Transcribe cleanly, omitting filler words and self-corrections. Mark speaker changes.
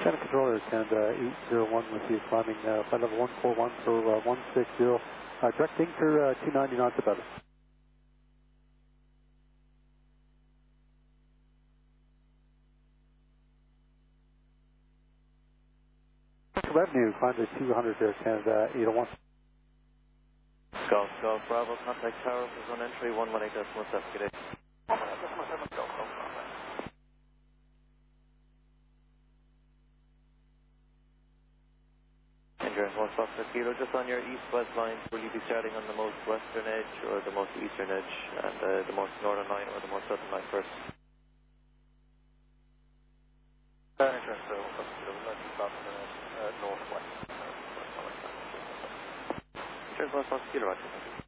Speaker 1: Canada Controller, Canada 801 with you, climbing flight level 141 for 160. Direct anchor 290 knots above it. Revenue, climb to 200 there, Canada 801.
Speaker 2: Golf, Golf, Bravo, contact tower, is on entry, 118.17, good day.
Speaker 3: 118.17, go, go,
Speaker 2: Andrew, 1 Foxtrot Kilo, just on your east-west line, will you be starting on the most western edge or the most eastern edge, and the most northern line or the most southern line first?
Speaker 3: Andrew, so, let's stop northwest.
Speaker 2: Cheers, 1 Foxtrot Kilo, Roger.